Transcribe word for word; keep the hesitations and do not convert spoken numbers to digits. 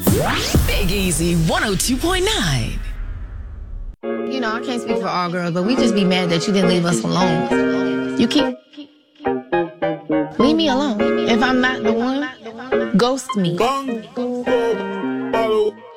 Big Easy one oh two point nine. You know, I can't speak for all girls, but we just be mad that you didn't leave us alone. You keep... Leave me alone. If I'm not the one, ghost me.